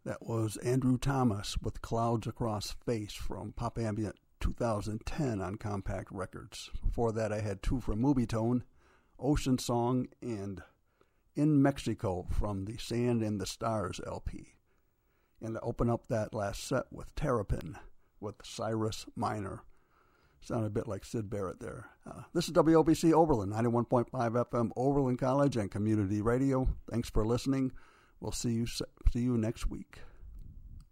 That was Andrew Thomas with Clouds Across Face from Pop Ambient 2010 on Compact Records. Before that, I had two from Movietone, Ocean Song and In Mexico from the Sand and the Stars LP. And to open up that last set with Terrapin with Cyrus Minor. Sounded a bit like Sid Barrett there. This is WOBC Oberlin, 91.5 FM Oberlin College and Community Radio. Thanks for listening. We'll see you next week.